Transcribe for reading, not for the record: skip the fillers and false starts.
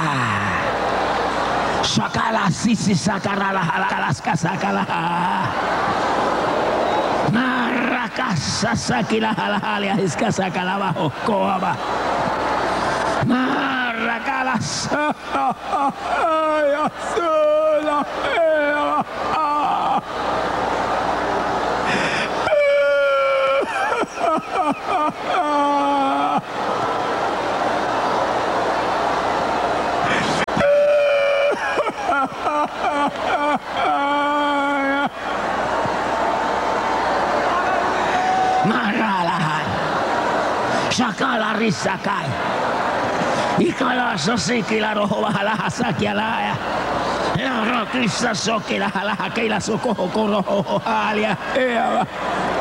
Sakala sisi sakarala halakas kasakala. Narakasa sakila halalia iskasakala bajo koaba. Narakala ya sola. Maralahan Sakala risakai Ikala sosikila roho bahalaha sakialaya Rokisa sokila halaha keila sokoho koroho halia